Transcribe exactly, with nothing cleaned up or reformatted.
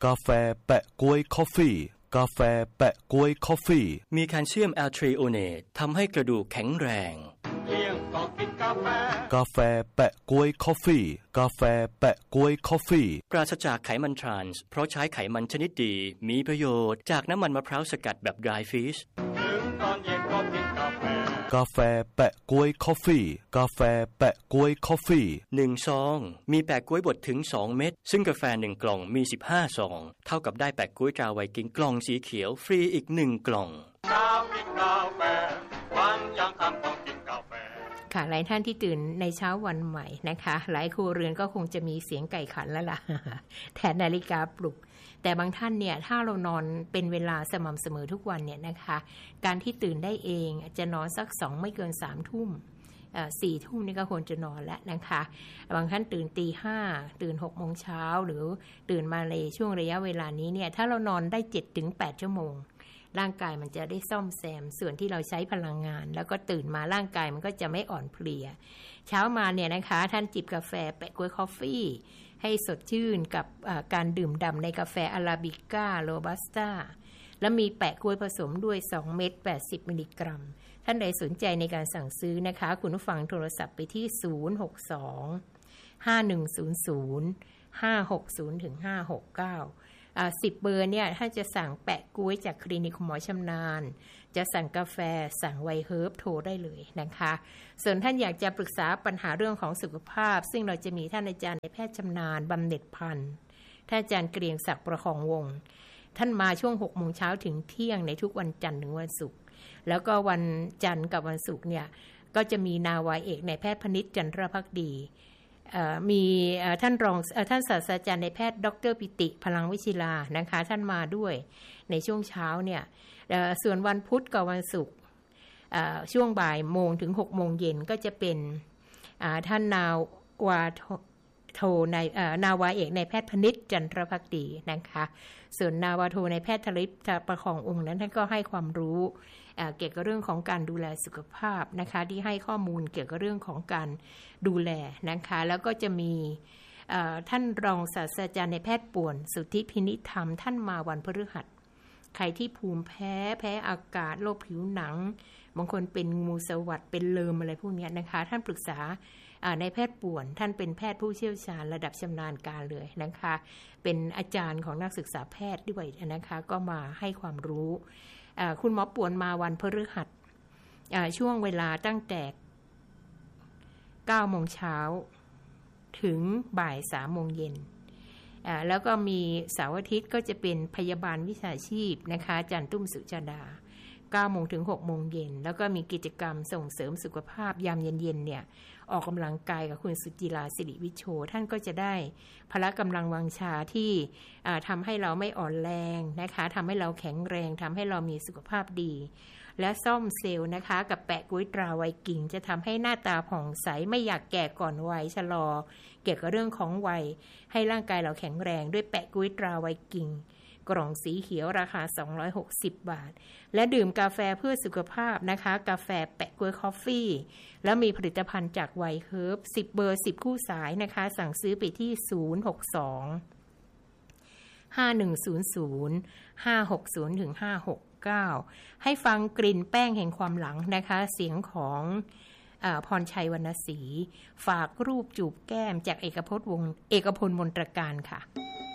กาแฟแปะก๊วยคอฟฟี่กาแฟแปะก๊วยคอฟฟี่มีแคลเซียมแอลทริโอเนตทำให้กระดูกแข็งแรงเที่ยงก็กินกาแฟกาแฟแปะก๊วยคอฟฟี่กาแฟแปะก๊วยคอฟฟี่ปราศจากไขมันทรานส์เพราะใช้ไขมันชนิดดีมีประโยชน์จากน้ำมันมะพร้าวสกัดแบบ dry fish ถึงตอนเย็นก็กินกาแฟกาแฟแปะก๊วยคอฟฟี่กาแฟแปะก๊วยคอฟฟี่หนึ่งซองมีแปะก๊วยบดถึงสองเม็ดซึ่งกาแฟหนึ่งกล่องมีสิบห้าซองเท่ากับได้แปะก๊วยตราไวกิ้งกล่องสีเขียวฟรีอีกหนึ่งกล่องเช้ากินกาแฟวันยังค่ำต้องกินกาแฟค่ะหลายท่านที่ตื่นในเช้าวันใหม่นะคะหลายครัวเรือนก็คงจะมีเสียงไก่ขันแล้วล่ะ แทนนาฬิกาปลุกแต่บางท่านเนี่ยถ้าเรานอนเป็นเวลาสม่ำเสมอทุกวันเนี่ยนะคะการที่ตื่นได้เองจะนอนสักสองไม่เกินสามทุ่มสี่ทุ่มนี่ก็ควรจะนอนแล้วนะคะบางท่านตื่นตีห้าตื่นหกโมงเช้าหรือตื่นมาในช่วงระยะเวลานี้เนี่ยถ้าเรานอนได้เจ็ดถึงแปดชั่วโมงร่างกายมันจะได้ซ่อมแซมส่วนที่เราใช้พลังงานแล้วก็ตื่นมาร่างกายมันก็จะไม่อ่อนเพลียเช้ามาเนี่ยนะคะท่านจิบกาแฟแปะก๊วยคอฟฟี่ให้สดชื่นกับการดื่มด่ำในกาแฟอาราบิก้าโรบัสต้าแล้วมีแปะก๊วยผสมด้วยสองเม็ดแปดสิบมิลลิกรัมท่านใดสนใจในการสั่งซื้อนะคะคุณผู้ฟังโทรศัพท์ไปที่ศูนย์ หก สอง ห้า หนึ่ง ศูนย์ ศูนย์ ห้า หก ศูนย์ ถึง ห้า หก เก้าอ่าสิบเบอร์เนี่ยถ้าจะสั่งแปะก๊วยจากคลินิกหมอชำนาญจะสั่งกาแฟสั่งไวเฮิร์บโทรได้เลยนะคะส่วนท่านอยากจะปรึกษาปัญหาเรื่องของสุขภาพซึ่งเราจะมีท่านอาจารย์ในแพทย์ชำนาญบำเหน็จพันธ์ท่านอาจารย์เกรียงศักดิ์ประคองวงศ์ท่านมาช่วงหกโมงเช้าถึงเที่ยงในทุกวันจันทร์ถึงวันศุกร์แล้วก็วันจันทร์กับวันศุกร์เนี่ยก็จะมีนาวาเอกในแพทย์พนิษฐ์จันทรภักดีมีท่านรองท่านศาสตราจารย์ในแพทย์ดรปิติพลังวิชิลานะคะท่านมาด้วยในช่วงเช้าเนี่ยส่วนวันพุธกับวันศุกร์ช่วงบ่ายโมงถึงหกโมงเย็นก็จะเป็นท่านนาวาโทในนาวาเอกในแพทย์พนิษฐ์จันทรภักดีนะคะส่วนนาวาโทในแพทย์ธริศประคององค์นั้นท่านก็ให้ความรู้เกี่ยวกับเรื่องของการดูแลสุขภาพนะคะที่ให้ข้อมูลเกี่ยวกับเรื่องของการดูแลนะคะแล้วก็จะมีท่านรองศาสตราจารย์ในแพทย์ป่วนสุทธิพินิธรรมท่านมาวันพฤหัสใครที่ภูมิแพ้แพ้อากาศโรคผิวหนังบางคนเป็นงูสวัสด์เป็นเลิมอะไรพวกนี้นะคะท่านปรึกษาในแพทย์ป่วนท่านเป็นแพทย์ผู้เชี่ยวชาญระดับชำนาญการเลยนะคะเป็นอาจารย์ของนักศึกษาแพทย์ด้วยนะคะก็มาให้ความรู้คุณหมอป่วนมาวันพฤหัสช่วงเวลาตั้งแต่เก้าโมงเช้าถึงบ่ายสามโมงเย็นแล้วก็มีเสาร์อาทิตย์ก็จะเป็นพยาบาลวิชาชีพนะคะอาจารย์ตุ้มสุจดาเก้าโมงถึงหกโมงเย็นแล้วก็มีกิจกรรมส่งเสริมสุขภาพยามเย็นๆเนี่ยออกกำลังกายกับคุณสุจิราสิริวิโชท่านก็จะได้พละกำลังวังชาที่ทำให้เราไม่อ่อนแรงนะคะทำให้เราแข็งแรงทำให้เรามีสุขภาพดีและซ่อมเซลล์นะคะกับแปะก๊วยตราไวกิ้งจะทำให้หน้าตาผ่องใสไม่อยากแก่ก่อนวัยชะลอเกี่ยวกับเรื่องของวัยให้ร่างกายเราแข็งแรงด้วยแปะก๊วยตราไวกิ้งกล่องสีเขียวราคาสองร้อยหกสิบบาทและดื่มกาแฟเพื่อสุขภาพนะคะกาแฟแปะก๊วยคอฟฟี่แล้วมีผลิตภัณฑ์จากไวเฮิร์บสิบเบอร์สิบคู่สายนะคะสั่งซื้อไปที่ศูนย์ หก สอง ห้า หนึ่ง ศูนย์ ศูนย์ ห้า หก ศูนย์ ถึง ห้า หก เก้าให้ฟังกลิ่นแป้งแห่งความหลังนะคะเสียงของอ่าพรชัยวรรณศรีฝากรูปจูบแก้มจากเอกพจน์วงศ์เอกพลมนตรการค่ะ